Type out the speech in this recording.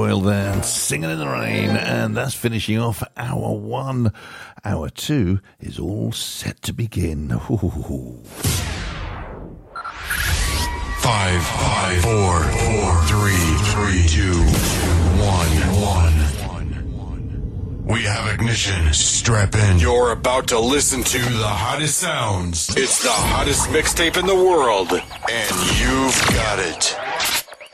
Royal there, Singing in the Rain, and that's finishing off hour one. Hour two is all set to begin. Ooh. 5, 4, 3, 2, 1. We have ignition. Strap in. You're about to listen to the hottest sounds. It's the hottest mixtape in the world, and you've got it.